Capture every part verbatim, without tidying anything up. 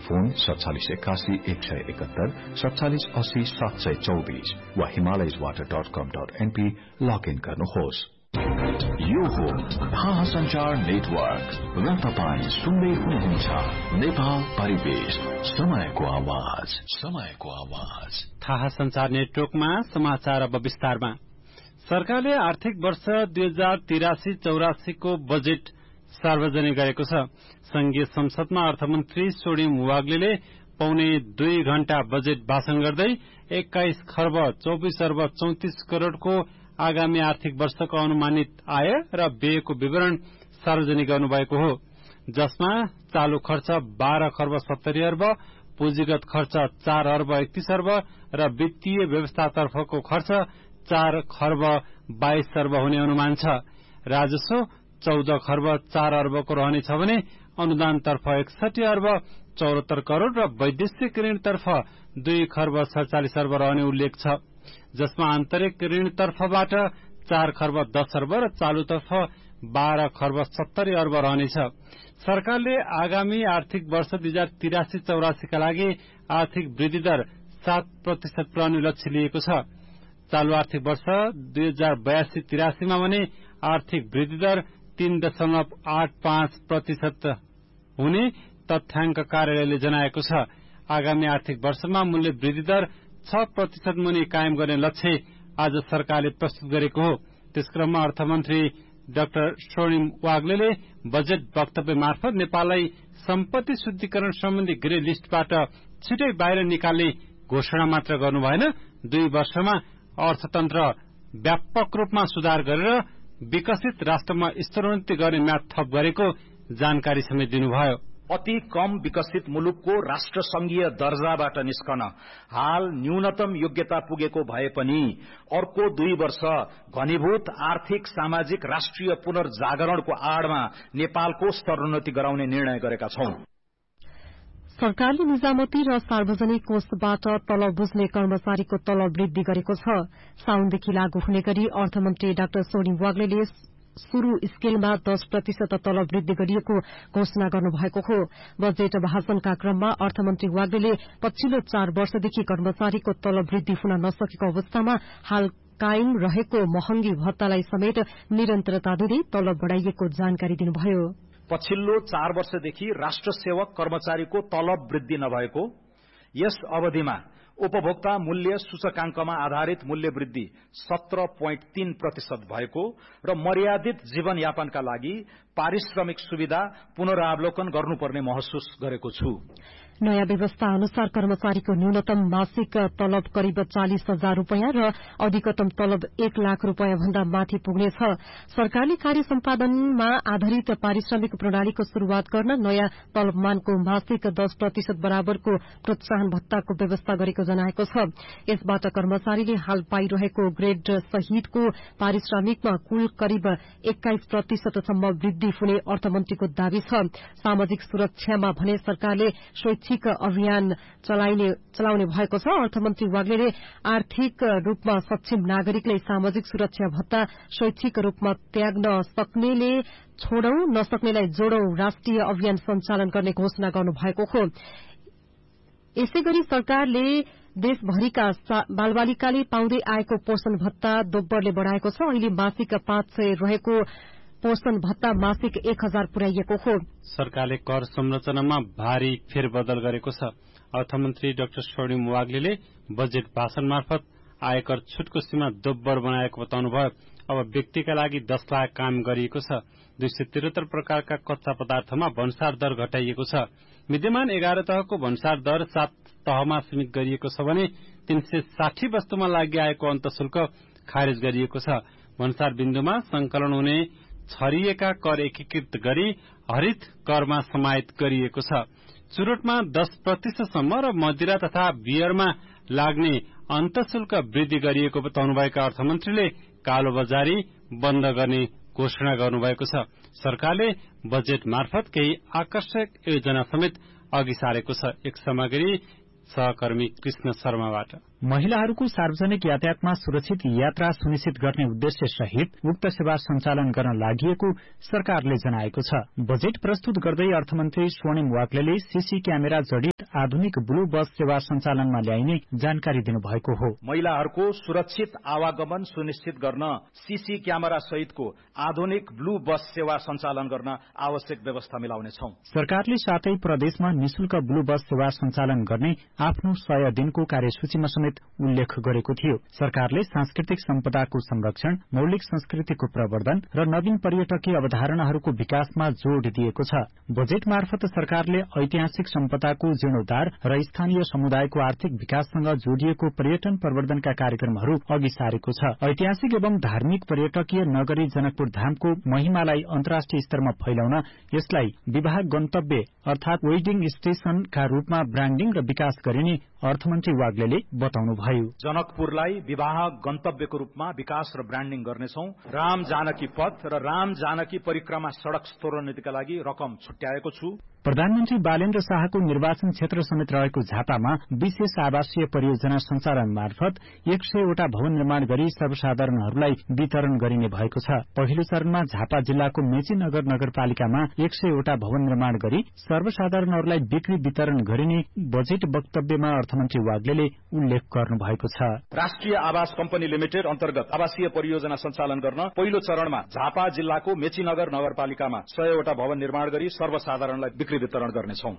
Phone सत्तालीस एकासी एक सय एकहत्तर सत्तालीस अस्सी सात सय चौबीस वा हिमालयज वाटर डट कम डट एनपी लगइन गर्नुहोस्। यो हो थाहा संचार नेटवर्क र तपाईँ सुन्दै हुनुहुन्छ नेपाल परिवेश समयको आवाज समयको आवाज। थाहा संचार नेटवर्कमा समाचार अब विस्तारमा। सरकारले आर्थिक वर्ष दुई हजार तिरासी चौरासी को बजेट सार्वजनिक गरेको छ। संघीय संसदमा अर्थमन्त्री सोडिम वाग्लेले पौने दुई घण्टा बजेट भाषण गर्दै एक्काइस खर्ब चौबिस अर्ब चौतिस करोड़को आगामी आर्थिक वर्षको अनुमानित आय र व्ययको विवरण सार्वजनिक गर्नुभएको हो, जसमा चालू खर्च बाह्र खर्ब सत्तरी अर्ब, पुँजीगत खर्च चार अर्ब एकतीस अर्ब र वित्तीय व्यवस्थातर्फको खर्च चार खर्ब बाइस अर्ब हुने अनुमान छ। राजस्व चौध खर्ब चार अर्बको रहनेछ भने अनुदानतर्फ एकसठी अर्ब चौहत्तर करोड़ र वैदेशिक ऋणतर्फ दुई खर्ब सड़चालिस अर्ब रहने उल्लेख छ, जसमा आन्तरिक ऋणतर्फबाट चार खर्ब दस अर्ब र चालूतर्फ बाह्र खर्ब सत्तरी अर्ब रहनेछ। सरकारले आगामी आर्थिक वर्ष दुई हजार तिरासी चौरासीका लागि आर्थिक वृद्धि दर सात प्रतिशत पुर्याउने लक्ष्य लिएको छ। चालू आर्थिक वर्ष दुई हजार बयासी तिरासीमा भने आर्थिक वृद्धि दर तीन दशमलव आठ पाँच प्रतिशत हुने तथ्याङ्क कार्यालयले जनाएको छ। आगामी आर्थिक वर्षमा मूल्य वृद्धि दर छ प्रतिशत मुनि कायम गर्ने लक्ष्य आज सरकारले प्रस्तुत गरेको हो। त्यसक्रममा अर्थमन्त्री डाक्टर सोडिम वाग्लेले बजेट वक्तव्य मार्फत नेपाललाई सम्पत्ति शुद्धिकरण सम्बन्धी ग्रे लिस्टबाट छिटै बाहिर निकाल्ने घोषणा मात्र गर्नु भएन, दुई वर्षमा अर्थतन्त्र व्यापक रूपमा सुधार गरेर विकसित राष्ट्रमा स्तरोन्नति गर्ने म्याद थप गरेको जानकारी समेत दिनुभयो। अति कम विकसित मुलुकको राष्ट्र संघीय दर्जाबाट निस्कन हाल न्यूनतम योग्यता पुगेको भए पनि अर्को दुई वर्ष घनीभूत आर्थिक सामाजिक राष्ट्रिय पुनर्जागरणको आडमा नेपालको स्तरोन्नति गराउने निर्णय गरेका छौं। सरकारले निजामती र सार्वजनिक कोषबाट तलब बुझ्ने कर्मचारीको तलब वृद्धि गरेको छ। साउनदेखि लागू हुने गरी अर्थमन्त्री डाक्टर सोडिम वाग्लेले शुरू स्केलमा दस प्रतिशत तलब वृद्धि गरिएको घोषणा गर्नुभएको हो। बजेट भाषणका क्रममा अर्थमन्त्री वाग्लेले पछिल्लो चार वर्षदेखि कर्मचारीको तलब वृद्धि हुन नसकेको अवस्थामा हाल कायम रहेको महँगी भत्तालाई समेत निरन्तरता दिँदै तलब बढ़ाइएको जानकारी दिनुभयो। पछिल्लो चार वर्षदेखि राष्ट्र सेवक कर्मचारीको तलब वृद्धि नभएको, यस अवधिमा उपभोक्ता मूल्य सूचकांकमा आधारित मूल्य वृद्धि सत्र पोइन्ट तीन प्रतिशत भएको र मर्यादित जीवनयापनका लागि पारिश्रमिक सुविधा पुनरावलोकन गर्नुपर्ने महसुस गरेको छु। नयाँ व्यवस्था अनुसार कर्मचारीको न्यूनतम मासिक तलब करिब चालिस हजार रूपियाँ र अधिकतम तलब एक लाख रूपियाँ भन्दा माथि पुग्नेछ। सरकारले कार्य सम्पादनमा आधारित पारिश्रमिक प्रणालीको शुरूआत गर्न नयाँ तलबमानको मासिक दस प्रतिशत बराबरको प्रोत्साहन भत्ताको व्यवस्था गरेको जनाएको छ। यसबाट कर्मचारीले हाल पाइरहेको ग्रेड सहितको पारिश्रमिकमा कुल करिब एक्काइस प्रतिशतसम्म वृद्धि हुने अर्थमन्त्रीको दावी छ। सामाजिक सुरक्षामा भने सरकारले शैक्षिक अभियान चलाउने भएको छ। अर्थमन्त्री वाग्लेले आर्थिक रूपमा सक्षम नागरिकले सामाजिक सुरक्षा भत्ता शैक्षिक रूपमा त्याग्न सक्नेले छोडौं नसक्नेलाई जोडौं राष्ट्रिय अभियान सञ्चालन गर्ने घोषणा गर्नुभएको हो। यसैगरी सरकारले देशभरिका बालबालिकाले पाउँदै आएको पोषण भत्ता दोब्बरले बढ़ाएको छ। अहिले मासिक पाँच सय रहेको पोषण भत्ता मासिक एक हजार पुर्याइएको हो। सरकारले कर संरचनामा भारी फेरबदल गरेको छ। अर्थमन्त्री डाक्टर सोडिम वाग्लेले बजेट भाषण मार्फत आयकर छुटको सीमा दोब्बर बनाएको बताउनुभयो। अब व्यक्तिका लागि दस लाख काम गरिएको छ। दुई सय त्रिहत्तर प्रकारका कच्चा पदार्थमा भन्सार दर घटाइएको छ। विद्यमान एघार तहको भन्सार दर सात तहमा सीमित गरिएको छ भने तीन सय साठी वस्तुमा लागि आएको अन्तशुल्क खारेज गरिएको छ। भन्सार बिन्दुमा संकलन हुने छरिएका कर एकीकृत गरी हरित करमा समाहित गरिएको छ। चुरोटमा दस प्रतिशतसम्म र मदिरा तथा बियरमा लाग्ने अन्तशुल्क वृद्धि गरिएको बताउनुभएका अर्थमन्त्रीले कालो बजारी बन्द गर्ने घोषणा गर्नुभएको छ। सरकारले बजेट मार्फत केही आकर्षक योजना समेत अघि सारेको छ। एक सामग्री सहकर्मी कृष्ण शर्माबाट। महिलाहरूको सार्वजनिक यातायातमा सुरक्षित यात्रा सुनिश्चित गर्ने उद्देश्य सहित उक्त सेवा सञ्चालन गर्न लागि सरकारले जनाएको छ। बजेट प्रस्तुत गर्दै अर्थमन्त्री स्वर्णिम वाग्लेले सीसी क्यामेरा जडित आधुनिक ब्लू बस सेवा सञ्चालनमा ल्याइने जानकारी दिनुभएको हो। महिलाहरूको सुरक्षित आवागमन सुनिश्चित गर्न सीसी क्यामेरा सहितको आधुनिक ब्लू बस सेवा सञ्चालन गर्न आवश्यक व्यवस्था मिलाउनेछौं। सरकारले साथै प्रदेशमा निशुल्क ब्लू बस सेवा सञ्चालन गर्ने आफ्नो सय दिनको कार्यसूचीमा समेत उल्लेख गरेको थियो। सरकारले सांस्कृतिक सम्पदाको संरक्षण, मौलिक संस्कृतिको प्रवर्धन र नवीन पर्यटकीय अवधारणाहरूको विकासमा जोड़ दिएको छ। बजेट मार्फत सरकारले ऐतिहासिक सम्पदाको जीर्णोद्धार र स्थानीय समुदायको आर्थिक विकाससँग जोडिएको पर्यटन प्रवर्धनका कार्यक्रमहरू अघि सारेको छ। ऐतिहासिक एवं धार्मिक पर्यटकीय नगरी जनकपुर धामको महिमालाई अन्तर्राष्ट्रिय स्तरमा फैलाउन यसलाई विवाह गन्तव्य अर्थात वेडिङ स्टेशनका रूपमा ब्रान्डिङ र विकास गरिने अर्थमन्त्री वाग्लेले बताउनुभयो। जनकपुरलाई विवाह गन्तव्यको रूपमा विकास र ब्रान्डिङ गर्नेछौं। राम जानकी पथ र राम जानकी परिक्रमा सड़क स्तरोन्नतिका लागि रकम छुट्याएको छु। प्रधानमन्त्री बालेन्द्र शाहको निर्वाचन क्षेत्र समेत रहेको झापामा विशेष आवासीय परियोजना सञ्चालन मार्फत एक सयवटा भवन निर्माण गरी सर्वसाधारणहरूलाई वितरण गरिने भएको छ। पहिलो चरणमा झापा जिल्लाको मेचीनगर नगरपालिकामा एक सयवटा भवन निर्माण गरी सर्वसाधारणहरूलाई बिक्री वितरण गरिने बजेट वक्तव्यमा अर्थमन्त्री वाग्लेले उल्लेख गर्नु भएको छ। राष्ट्रिय आवास कम्पनी लिमिटेड अन्तर्गत आवासीय परियोजना सञ्चालन गर्न पहिलो चरणमा झापा जिल्लाको मेचीनगर नगरपालिकामा सयवटा भवन निर्माण गरी सर्वसाधारणलाई बिक्री वितरण गर्नेछौं।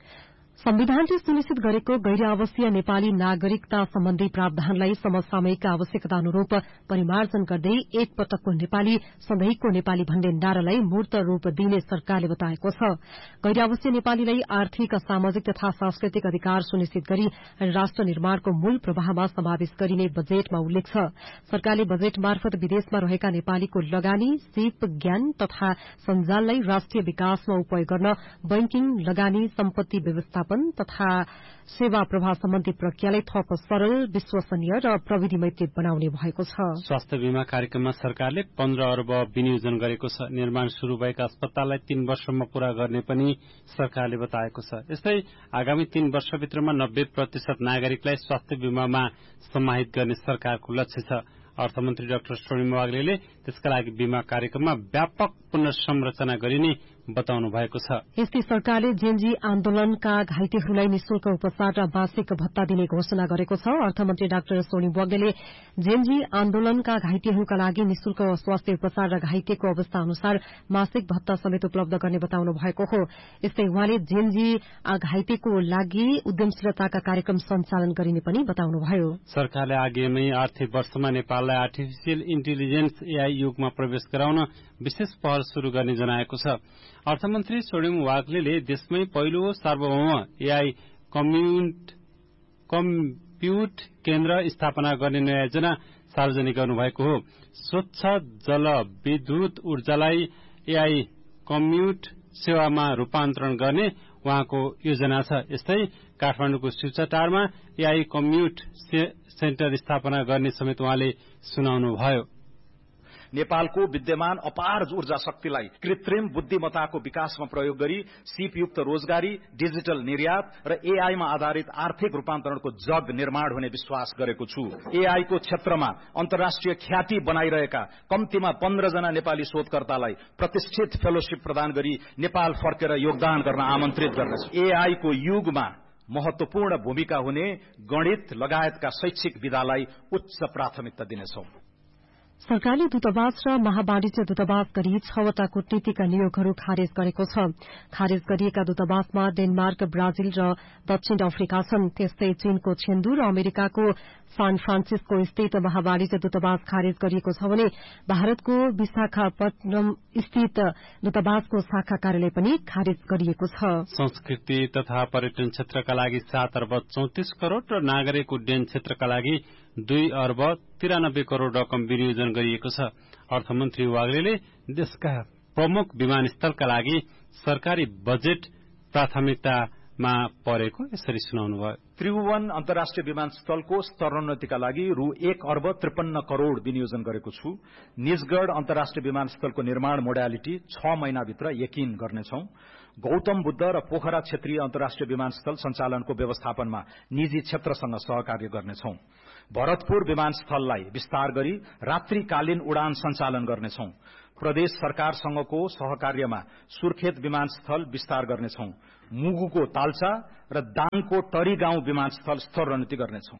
संविधानले सुनिश्चित गरेको गैर आवासीय नेपाली नागरिकता सम्बन्धी प्रावधानलाई समसामयिक आवश्यकता अनुरूप परिमार्जन गर्दै एक पटकको नेपाली सधैँको नेपाली भन्ने नारालाई मूर्त रूप दिने सरकारले बताएको छ। गैर आवासीय नेपालीलाई आर्थिक, सामाजिक तथा सांस्कृतिक अधिकार सुनिश्चित गरी राष्ट्र निर्माणको मूल प्रवाहमा समावेश गरिने बजेटमा उल्लेख छ। सरकारले बजेट मार्फत विदेशमा रहेका नेपालीको लगानी, सिप, ज्ञान तथा सञ्जाललाई राष्ट्रिय विकासमा उपयोग गर्न बैंकिङ, लगानी, सम्पत्ति व्यवस्था तथा सेवा प्रवाह सम्बन्धी प्रक्रियालाई थप सरल, विश्वसनीय र प्रविधि मैत्री बनाउने भएको छ। स्वास्थ्य बीमा कार्यक्रममा सरकारले पन्ध्र अर्ब विनियोजन गरेको छ। निर्माण शुरू भएका अस्पताललाई तीन वर्षमा पूरा गर्ने पनि सरकारले बताएको छ। यस्तै आगामी तीन वर्षभित्रमा नब्बे प्रतिशत नागरिकलाई स्वास्थ्य बीमामा समाहित गर्ने सरकारको लक्ष्य छ। अर्थमन्त्री डाक्टर स्वर्णिम वाग्लेले त्यसका लागि बीमा कार्यक्रममा व्यापक पुनर्संरचना गरिने बताउनु भएको छ। यस्तै सरकारले जेएनजी आन्दोलनका घाइतेहरूलाई निशुल्क उपचार र मासिक भत्ता दिने घोषणा गरेको छ। अर्थमन्त्री डाक्टर स्वर्णिम वाग्लेले जेएनजी आन्दोलनका घाइतेहरूका लागि निशुल्क स्वास्थ्य उपचार र घाइतेको अवस्था अनुसार मासिक भत्ता समेत उपलब्ध गर्ने बताउनु भएको हो। यस्तै उहाँले जेएनजी घाइतेको लागि उद्यमशीलताका कार्यक्रम सञ्चालन गरिने पनि बताउनुभयो। सरकारले आगामी आर्थिक वर्षमा नेपाललाई आर्टिफिशियल इन्टेलिजेन्स एआई युगमा प्रवेश गराउन विशेष पहल शुरू गर्ने जनाएको छ। अर्थमन्त्री स्वर्णिम वाग्लेले देशमै पहिलो सार्वभौम एआई कम्प्युट केन्द्र स्थापना गर्ने नयाँ योजना सार्वजनिक गर्नुभएको हो। स्वच्छ जल विद्युत ऊर्जालाई एआई कम्प्युट सेवामा रूपान्तरण गर्ने उहाँको योजना छ। यस्तै काठमाडौँको शिवचटारमा एआई कम्प्युट सेन्टर स्थापना गर्ने समेत उहाँले सुनाउनुभयो। नेपालको विद्यमान अपार ऊर्जा शक्तिलाई कृत्रिम बुद्धिमत्ताको विकासमा प्रयोग गरी सिपयुक्त रोजगारी, डिजिटल निर्यात र एआईमा आधारित आर्थिक रूपान्तरणको जग निर्माण हुने विश्वास गरेको छु। एआईको क्षेत्रमा अन्तर्राष्ट्रिय ख्याति बनाइरहेका कम्तीमा पन्ध्र जना नेपाली शोधकर्तालाई प्रतिष्ठित फेलोशिप प्रदान गरी नेपाल फर्केर योगदान गर्न आमन्त्रित गर्नेछु। एआईको युगमा महत्वपूर्ण भूमिका हुने गणित लगायतका शैक्षिक विधालाई उच्च प्राथमिकता दिनेछौं। सरकारले दूतावास र महावाणिज्य दूतावास गरी छवटा कूटनीतिक नियोगहरू खारेज गरेको छ। खारेज गरिएका दूतावासमा डेनमार्क, ब्राजिल र दक्षिण अफ्रिका छन्। त्यस्तै चीनको छेन्दु र अमेरिकाको सान फ्रान्सिस्को स्थित महावाणिज्य दूतावास खारेज गरिएको छ भने भारतको विशाखापट्टनम स्थित दूतावासको शाखा कार्यालय पनि खारेज गरिएको छ। संस्कृति तथा पर्यटन क्षेत्रका लागि सात अर्ब चौतिस करोड़ र नागरिक उड्डयन क्षेत्रका लागि दुई अर्ब तिरानब्बे करोड़ रकम विनियोजन गरिएको छ। अर्थमन्त्री वाग्लेले देशका प्रमुख विमानस्थलका लागि सरकारी बजेट प्राथमिकतामा परेको यसरी सुनाउनुभयो। त्रिभुवन अन्तर्राष्ट्रिय विमानस्थलको स्तरोन्नतिका लागि रु एक अर्ब त्रिपन्न करोड़ विनियोजन गरेको छु। निजगढ़ अन्तर्राष्ट्रिय विमानस्थलको निर्माण मोडालिटी छ महिनाभित्र यकिन गर्नेछौं। गौतम बुद्ध र पोखरा क्षेत्रीय अन्तर्राष्ट्रिय विमानस्थल सञ्चालनको व्यवस्थापनमा निजी क्षेत्रसँग सहकार्य गर्नेछौं। भरतपुर विमानस्थललाई विस्तार गरी रात्रिकालीन उडान सञ्चालन गर्नेछौं। प्रदेश सरकारसँगको सहकार्यमा सुर्खेत विमानस्थल विस्तार गर्नेछौं। मुगुको तालचा र दाङको टरी गाउँ विमानस्थल स्तरोन्नति गर्नेछौं।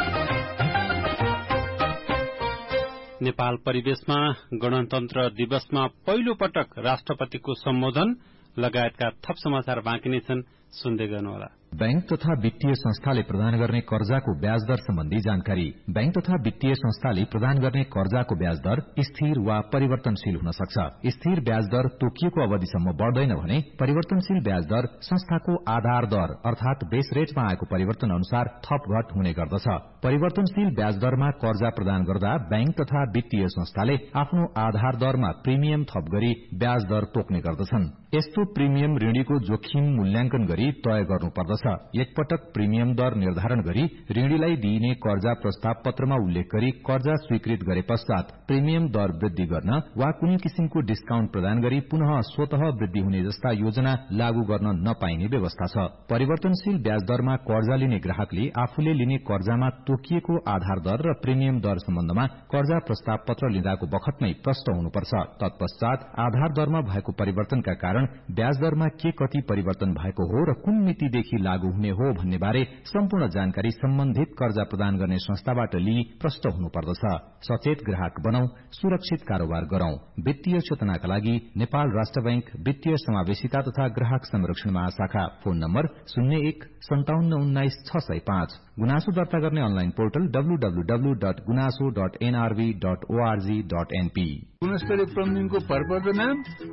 नेपाल परिवेशमा गणतन्त्र दिवसमा पहिलो पटक राष्ट्रपतिको सम्बोधन लगायतका थप समाचार बाँकी नै छन्, सुन्दै गर्नुहोला। बैंक तथा वित्तीय संस्थाले प्रदान गर्ने कर्जाको ब्याज दर सम्बन्धी जानकारी। बैंक तथा वित्तीय संस्थाले प्रदान गर्ने कर्जाको ब्याज दर स्थिर वा परिवर्तनशील हुन सक्छ। स्थिर ब्याज दर तोकिएको अवधिसम्म बढ़दैन भने परिवर्तनशील ब्याज दर संस्थाको आधार दर अर्थात बेस रेटमा आएको परिवर्तन अनुसार थप घट हुने गर्दछ। परिवर्तनशील ब्याज दरमा कर्जा प्रदान गर्दा बैंक तथा वित्तीय संस्थाले आफ्नो आधार दरमा प्रिमियम थप गरी ब्याज दर तोक्ने गर्दछन्। यस्तो प्रिमियम ऋणीको जोखिम मूल्याङ्कन गरी तय गर्नुपर्दछ। एकपटक प्रिमियम दर निर्धारण गरी ऋणीलाई दिइने कर्जा प्रस्ताव पत्रमा उल्लेख गरी कर्जा स्वीकृत गरे पश्चात प्रिमियम दर वृद्धि गर्न वा कुनै किसिमको डिस्काउन्ट प्रदान गरी पुनः स्वतः वृद्धि हुने जस्ता योजना लागू गर्न नपाइने व्यवस्था छ। परिवर्तनशील ब्याज दरमा कर्जा लिने ग्राहकले आफूले लिने कर्जामा तोकिएको आधार दर र प्रिमियम दर सम्बन्धमा कर्जा प्रस्ताव पत्र लिँदाको बखतमै प्रष्ट हुनुपर्छ। तत्पश्चात आधार दरमा भएको परिवर्तनका कारण ब्याज दरमा के कति परिवर्तन भएको हो र कुन मितिदेखि लागू हुने हो भन्ने बारे सम्पूर्ण जानकारी सम्बन्धित कर्जा प्रदान गर्ने संस्थाबाट लिई प्रष्ट हुनुपर्दछ। सचेत ग्राहक बनौं, सुरक्षित कारोबार गरौं। वित्तीय चेतनाका लागि नेपाल राष्ट्र बैंक वित्तीय समावेशिता तथा ग्राहक संरक्षण महाशाखा। फोन नम्बर शून्य एक सन्ताउन्न उन्नाइस छ सय पाँच। गुनासो दर्ता गर्ने online portal W W W dot गुनासो dot NRB dot ORG dot NP. गुणस्तरीय प्लम्बिङको भरपर्दो नाम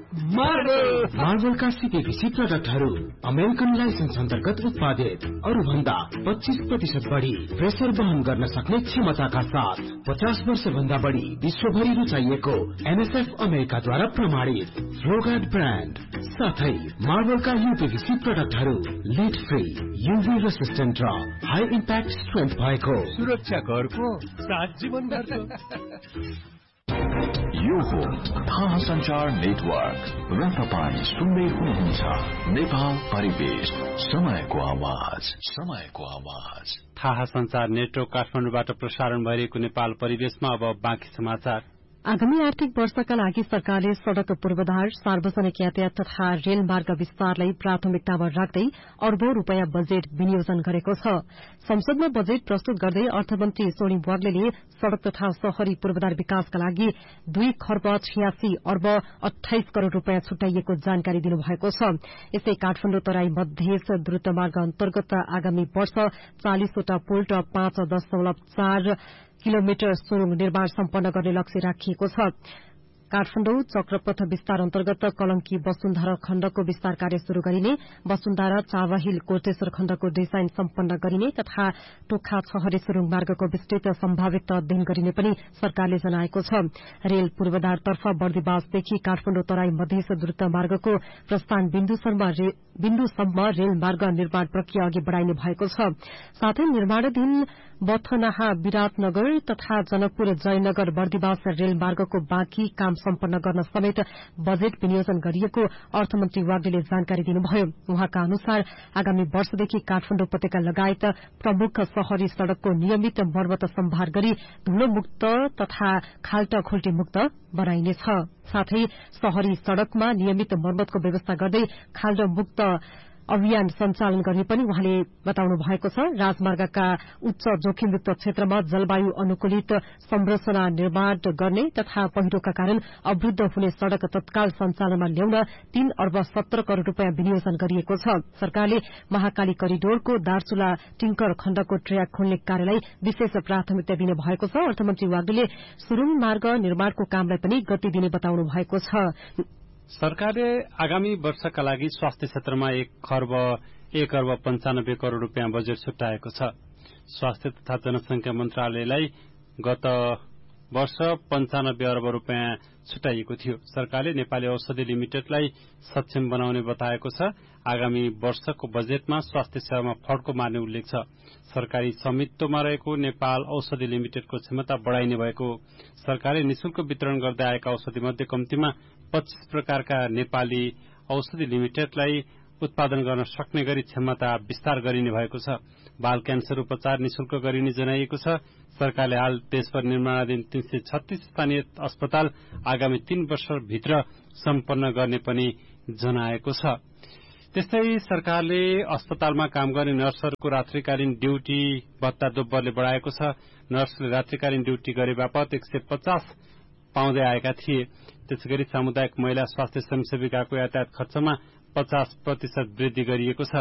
मार्बल। मार्बलका सिपिभिसी प्रडक्टहरू अमेरिकन लाइसेन्स अन्तर्गत उत्पादित, अरूभन्दा पच्चीस प्रतिशत बढ़ी प्रेसर वहन गर्न सक्ने क्षमताका साथ पचास वर्ष भन्दा बढ़ी विश्वभरि रुचाइएको एनएसएफ अमेरिकाद्वारा प्रमाणित फ्लोगार्ड ब्रान्ड साथै मार्बलका यूपीभीसी प्रडक्टहरू लिड फ्री, यूभी रेसिस्टेन्ट र हाई इम्प्याक्ट स्ट्रेन्थ भएको सुरक्षा घरको साथ जीवन गर्छ। यो हो थाहा संचार नेटवर्क र तपाईँ सुन्दै हुनुहुन्छ नेपाल परिवेश, समयको आवाज, समयको आवाज। थाहा संचार नेटवर्क काठमाडौँबाट प्रसारण भइरहेको नेपाल परिवेशमा अब बाँकी समाचार। आगामी आर्थिक वर्षका लागि सरकारले सड़क पूर्वाधार, सार्वजनिक यातायात तथा रेलमार्ग विस्तारलाई प्राथमिकतामा राख्दै अर्बौं रूपियाँ बजेट विनियोजन गरेको छ। संसदमा बजेट प्रस्तुत गर्दै अर्थमन्त्री सोनिम वाग्लेले सड़क तथा शहरी पूर्वाधार विकासका लागि दुई खर्ब छियासी अर्ब अठाइस करोड़ रूपियाँ छुट्याइएको जानकारी दिनुभएको छ। यसै काठमाडौँ तराई मध्य द्रुतमार्ग अन्तर्गत आगामी वर्ष चालिसवटा पुल र पाँच दशमलव चार किलोमिटर सुरुङ निर्माण सम्पन्न गर्ने लक्ष्य राखिएको छ। काठमाडौँ चक्रपथ विस्तार अन्तर्गत कलंकी वसुन्धरा खण्डको विस्तार कार्य शुरू गरिने, वसुन्धरा चावाहिल कोटेश्वर खण्डको डिजाइन सम्पन्न गरिने तथा टोखा छहरे सुरुङ मार्गको विस्तृत सम्भावित अध्ययन गरिने पनि सरकारले जनाएको छ। रेल पूर्वाधारतर्फ बर्दिवासदेखि काठमाडौँ तराई मध्य द्रुत मार्गको प्रस्थान बिन्दुसम्म रेलमार्ग निर्माण प्रक्रिया अघि बढ़ाइने भएको छ। साथै निर्माणाधीन बथनाहा विराटनगर तथा जनकपुर जयनगर बर्दिवास रेलमार्गको बाँकी काम सम्पन्न गर्न समेत बजेट विनियोजन गरिएको अर्थमन्त्री वाग्लेले जानकारी दिनुभयो। उहाँका अनुसार आगामी वर्षदेखि काठमाडौँ उपत्यका लगायत प्रमुख शहरी सड़कको नियमित मर्मत सम्भार गरी धूलोमुक्त तथा खाल्टा-खुल्टी मुक्त बनाइनेछ। साथै शहरी सड़कमा नियमित मर्मतको व्यवस्था गर्दै खाल्डो-मुक्त अभियान सञ्चालन गर्ने पनि उहाँले बताउनु भएको छ। राजमार्गका उच्च जोखिमयुक्त क्षेत्रमा जलवायु अनुकूलित संरचना निर्माण गर्ने तथा पहिरोका कारण अवरूद्ध हुने सड़क तत्काल सञ्चालनमा ल्याउन तीन अर्ब सत्र करोड़ रूपियाँ विनियोजन गरिएको छ। सरकारले महाकाली करिडोरको दार्चुला टिंकर खण्डको ट्र्याक खोल्ने कार्यलाई विशेष प्राथमिकता दिने भएको छ। अर्थमन्त्री वाग्लेले सुरुङ मार्ग निर्माणको कामलाई पनि गति दिने बताउनु भएको छ। सरकारले आगामी वर्षका लागि स्वास्थ्य क्षेत्रमा एक खर्ब एक अर्ब पञ्चानब्बे करोड़ रूपियाँ बजेट छुट्याएको छ। स्वास्थ्य तथा जनसंख्या मन्त्रालयलाई गत वर्ष पञ्चानब्बे अर्ब रूपियाँ छुट्याइएको थियो। सरकारले नेपाली औषधि लिमिटेडलाई सक्षम बनाउने बताएको छ। आगामी वर्षको बजेटमा स्वास्थ्य सेवामा फड्को मार्ने उल्लेख छ। सरकारी स्वामित्वमा रहेको नेपाल औषधि लिमिटेडको क्षमता बढ़ाइने भएको सरकारले निशुल्क वितरण गर्दै आएका औषधि मध्ये कम्तीमा पच्चीस प्रकारका नेपाली औषधि लिमिटेडलाई उत्पादन गर्न सक्ने गरी क्षमता विस्तार गरिने भएको छ। बाल क्यान्सर उपचार निशुल्क गरिने जनाइएको छ। सरकारले हाल देशभर निर्माणाधीन तीन सय छत्तीस स्थानीय अस्पताल आगामी तीन वर्षभित्र सम्पन्न गर्ने पनि जनाएको छ। त्यस्तै सरकारले अस्पतालमा काम गर्ने नर्सहरूको रात्रिकालीन ड्यूटी भत्ता दोब्बरले बढ़ाएको छ। नर्सले रात्रिकालीन ड्यूटी गरे बापत एक सय पचास पाउँदै आएका थिए। त्यसैगरी सामुदायिक महिला स्वास्थ्य स्वयंसेविकाको यातायात खर्चमा पचास प्रतिशत वृद्धि गरिएको छ।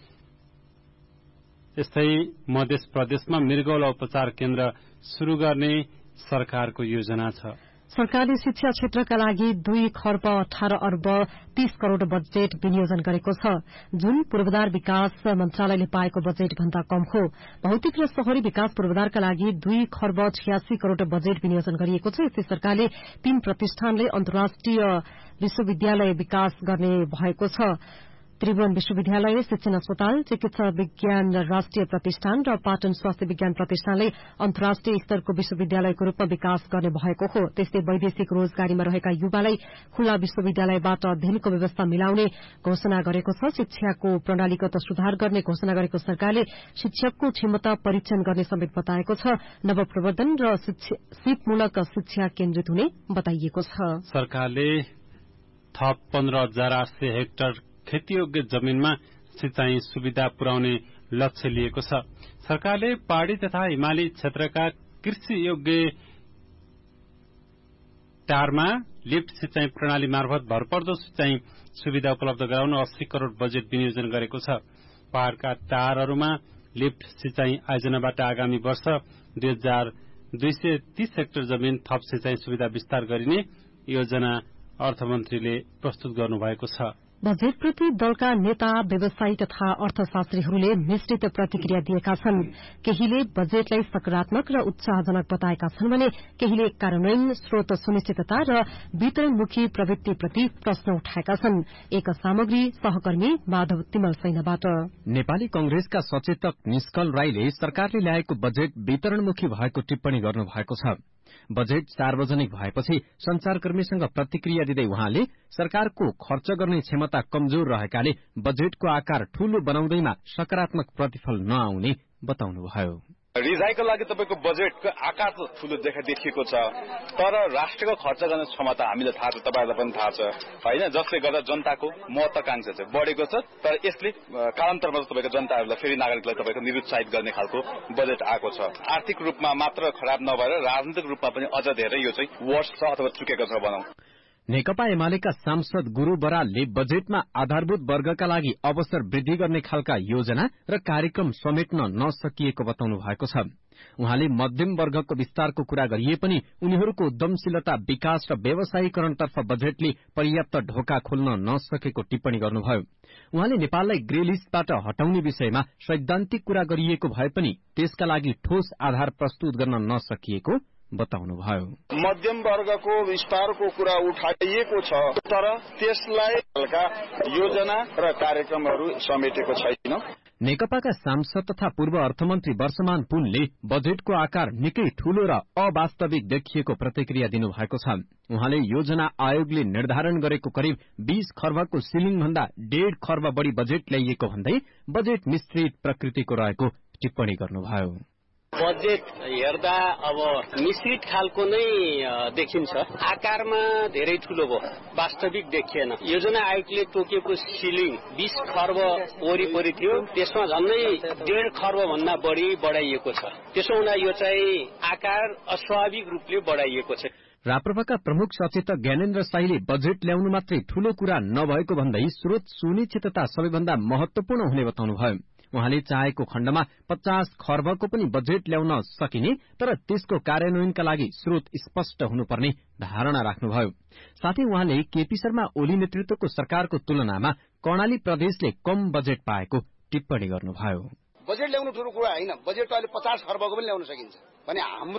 त्यस्तै मध्य प्रदेशमा मृगौला उपचार केन्द्र शुरू गर्ने सरकारको योजना छ। सरकारले शिक्षा क्षेत्रका लागि दुई खर्ब अठार अर्ब तीस करोड़ बजेट विनियोजन गरेको छ, जुन पूर्वाधार विकास मन्त्रालयले पाएको बजेट भन्दा कम हो। भौतिक र शहरी विकास पूर्वाधारका लागि दुई खर्ब छियासी करोड़ बजेट विनियोजन गरिएको छ। यसै सरकारले तीन प्रतिष्ठानले अन्तर्राष्ट्रिय विश्वविद्यालय विकास गर्ने भएको छ। त्रिभुवन विश्वविद्यालय, शिक्षण अस्पताल, चिकित्सा विज्ञान राष्ट्रिय प्रतिष्ठान र पाटन स्वास्थ्य विज्ञान प्रतिष्ठानले अन्तर्राष्ट्रिय स्तरको विश्वविद्यालयको रूपमा विकास गर्ने भएको हो। त्यस्तै वैदेशिक रोजगारीमा रहेका युवालाई खुल्ला विश्वविद्यालयबाट अध्ययनको व्यवस्था मिलाउने घोषणा गरेको छ। शिक्षाको प्रणालीगत सुधार गर्ने घोषणा गरेको सरकारले शिक्षकको क्षमता परीक्षण गर्ने समेत बताएको छ। नवप्रवर्धन र सिपमूलक शिक्षा केन्द्रित हुने बताइएको छ। सरकारले थप पन्ध्र हजार आठ सय हेक्टर खेतीयोग्य जमीनमा सिंचाई सुविधा पुर्याउने लक्ष्य लिएको छ। सरकारले पहाड़ी तथा हिमाली क्षेत्रका कृषि योग्य टारमा लिफ्ट सिंचाई प्रणाली मार्फत भरपर्दो सिंचाई सुविधा उपलब्ध गराउन अस्सी करोड़ बजेट विनियोजन गरेको छ। पहाड़का टारहरूमा लिफ्ट सिंचाई आयोजनाबाट आगामी वर्ष दुई हजार दुई सय तीस हेक्टर जमीन थप सिंचाई सुविधा विस्तार गरिने योजना अर्थमन्त्रीले प्रस्तुत गर्नुभएको छ। बजेटप्रति दलका नेता, व्यवसायी तथा अर्थशास्त्रीहरूले मिश्रित प्रतिक्रिया दिएका छन्। केहीले बजेटलाई सकारात्मक र उत्साहजनक बताएका छन् भने केहीले कार्यान्वयन, स्रोत सुनिश्चितता र वितरणमुखी प्रवृत्तिप्रति प्रश्न उठाएका छन्। एक सामग्री सहकर्मी माधव तिमल सैनाबाट। नेपाली कंग्रेसका सचेतक निष्कल राईले सरकारले ल्याएको बजेट वितरणमुखी भएको टिप्पणी गर्नुभएको छ। बजेट सार्वजनिक भएपछि संचारकर्मीसँग प्रतिक्रिया दिँदै उहाँले सरकारको खर्च गर्ने क्षमता कमजोर रहेकाले बजेटको आकार ठूलो बनाउँदैमा सकारात्मक प्रतिफल नआउने बताउनुभयो। रिजाईको लागि तपाईको बजेटको आकार त ठूलो देखिएको छ, तर राष्ट्रको खर्च गर्ने क्षमता हामीलाई थाहा छ, तपाईहरुलाई पनि थाहा छ हैन, जसले गर्दा जनताको महत्वाकांक्षा चाहिँ बढेको छ। तर यसले कालान्तरमा तपाईको जनताहरुलाई फेरि नागरिकलाई तपाईको निरुत्साहित गर्ने खालको बजेट आएको छ। आर्थिक रूपमा मात्र खराब नभएर राजनीतिक रूपमा पनि अझ धेरै यो चाहिँ वर्ष छ अथवा चुकेको छ भनौं। नेकपा एमालेका सांसद गुरु बरालले बजेटमा आधारभूत वर्गका लागि अवसर वृद्धि गर्ने खालका योजना र कार्यक्रम समेट्न नसकिएको बताउनु भएको छ। उहाँले मध्यम वर्गको विस्तारको कुरा गरिए पनि उनीहरूको उद्यमशीलता, विकास र व्यवसायीकरणतर्फ बजेटले पर्याप्त ढोका खोल्न नसकेको टिप्पणी गर्नुभयो। उहाँले नेपाललाई ग्रे लिस्टबाट हटाउने विषयमा सैद्धान्तिक कुरा गरिएको भए पनि त्यसका लागि ठोस आधार प्रस्तुत गर्न नसकिएको बताउनुभयो। मध्यम वर्गको विस्तारको कुरा उठाइएको छ, तर त्यसलाई हल्का योजना र कार्यक्रमहरू समेटेको छैन। नेकपाका सांसद तथा पूर्व अर्थमन्त्री वर्षमान पुनले बजेटको आकार निकै ठूलो र अवास्तविक देखिएको प्रतिक्रिया दिनुभएको छ। उहाँले योजना आयोगले निर्धारण गरेको करिब बीस खर्बको सिलिङ भन्दा डेढ खर्ब बढ़ी बजेट ल्याइएको भन्दै बजेट मिश्रित प्रकृतिको रहेको टिप्पणी गर्नुभयो। बजेट हेर्दा अब मिश्रित खालको नै देखिन्छ, आकारमा धेरै ठूलो भयो, वास्तविक देखिएन। योजना आयोगले तोकेको सिलिङ बीस खर्ब वरिपरि थियो, त्यसमा झन्डै डेढ खर्ब भन्दा बढ़ी बढ़ाइएको छ। त्यसो हुँदा यो चाहिँ आकार अस्वाभाविक रूपले बढ़ाइएको छ। राप्रपाका प्रमुख सचेतक ज्ञानेन्द्र साईले बजेट ल्याउनु मात्रै ठूलो कुरा नभएको भन्दै स्रोत सुनिश्चितता सबैभन्दा महत्वपूर्ण हुने बताउनुभयो। उहाँले चाहेको खण्डमा पचास खर्बको पनि बजेट ल्याउन सकिने, तर त्यसको कार्यान्वयनका लागि स्रोत स्पष्ट हुनुपर्ने धारणा राख्नुभयो। साथै उहाँले केपी शर्मा ओली नेतृत्वको सरकारको तुलनामा कर्णाली प्रदेशले कम बजेट पाएको टिप्पणी गर्नुभयो। बजेट ल्याउनु ठूलो कुरा होइन, बजेट अहिले पचास खर्बको पनि ल्याउन सकिन्छ भने हाम्रो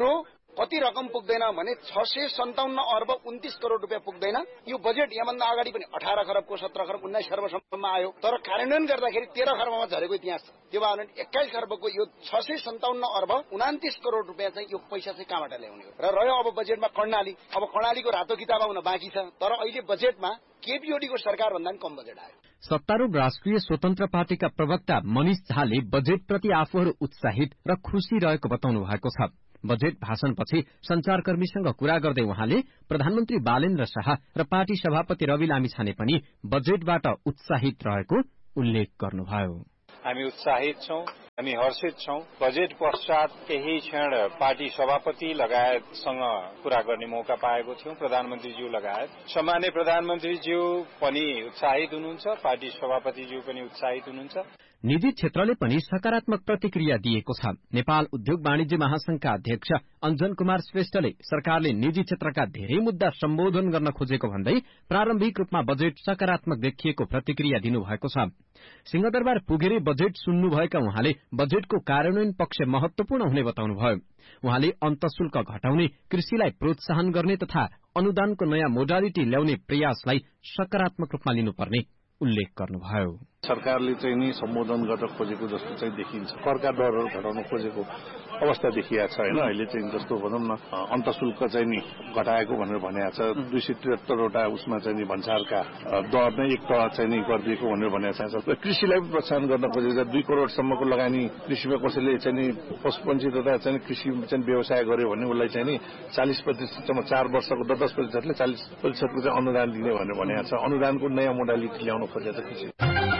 कति रकम पुग्दैन भने छ सय सन्ताउन्न अर्ब उन्तिस करोड़ रुपियाँ पुग्दैन। यो बजेट यहाँभन्दा अगाडि पनि अठार खरबको सत्र खरब उन्नाइस खरबसम्म आयो, तर कार्यान्वयन गर्दाखेरि तेह्र खरबमा झरेको इतिहास छ। त्यो भएर एक्काइस खरबको यो छ सय सन्ताउन्न अर्ब उनातिस करोड़ रुपियाँ चाहिँ यो पैसा चाहिँ कहाँबाट ल्याउने हो। र रह्यो अब बजेटमा कर्णाली, अब कर्णालीको रातो किताब आउन बाँकी छ, तर अहिले बजेटमा केपीओडीको सरकार भन्दा पनि कम बजेट आयो। सत्तारूढ़ राष्ट्रिय स्वतन्त्र पार्टीका प्रवक्ता मनिष झाले बजेटप्रति आफूहरू उत्साहित र खुशी रहेको बताउनु भएको छ। बजेट भाषणपछि संचारकर्मीसँग कुरा गर्दै उहाँले प्रधानमन्त्री बालेन्द्र शाह र पार्टी सभापति रवि लामिछाने पनि बजेटबाट उत्साहित रहेको उल्लेख गर्नुभयो। हामी उत्साहित छौं, हामी हर्षित छौं। बजेट पश्चात केही क्षण पार्टी सभापति लगायतसँग कुरा गर्ने मौका पाएको थियौं। प्रधानमन्त्रीज्यू लगायत सम्माननीय प्रधानमन्त्रीज्यू पनि उत्साहित हुनुहुन्छ, पार्टी सभापतिज्यू पनि उत्साहित हुनुहुन्छ। निजी क्षेत्रले पनि सकारात्मक प्रतिक्रिया दिएको छ। नेपाल उद्योग वाणिज्य महासंघका अध्यक्ष अञ्जन कुमार श्रेष्ठले सरकारले निजी क्षेत्रका धेरै मुद्दा सम्बोधन गर्न खोजेको भन्दै प्रारम्भिक रूपमा बजेट सकारात्मक देखिएको प्रतिक्रिया दिनुभएको छ। सिंहदरबार पुगेर बजेट सुन्नुभएका उहाँले बजेटको कार्यान्वयन पक्ष महत्वपूर्ण हुने बताउनुभयो। उहाँले अन्तशुल्क घटाउने, कृषिलाई प्रोत्साहन गर्ने तथा अनुदानको नयाँ मोडालिटी ल्याउने प्रयासलाई सकारात्मक रूपमा लिनुपर्ने उल्लेख गर्नुभयो। सरकारले चाहिँ नि सम्बोधन गर्न खोजेको जस्तो चाहिँ देखिन्छ। करका दरहरू घटाउन खोजेको अवस्था देखिएको छ होइन। अहिले चाहिँ जस्तो भनौँ न अन्तशुल्क चाहिँ नि घटाएको भनेर भनेको छ। दुई सय त्रिहत्तरवटा उसमा चाहिँ नि भन्सारका दर नै एक तह चाहिँ नि गरिदिएको भनेर भनेको छ। कृषिलाई पनि प्रोत्साहन गर्न खोजेको छ। दुई करोड़सम्मको लगानी कृषिमा कसैले चाहिँ नि पशुपन्छी तथा चाहिँ कृषि चाहिँ व्यवसाय गर्यो भने उसलाई चाहिँ नि चालिस प्रतिशतसम्म चार वर्षको दस दस प्रतिशतले चालिस प्रतिशतको चाहिँ अनुदान दिने भनेर भनेको छ। अनुदानको नयाँ मोडालिटी ल्याउन खोजेको छ कृषि।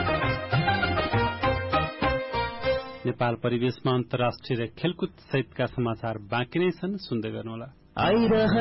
नेपाल परिवेशमा अन्तर्राष्ट्रिय खेलकुद सहितका समाचार बाँकी नै छन्, सुन्दै गर्नुहोला।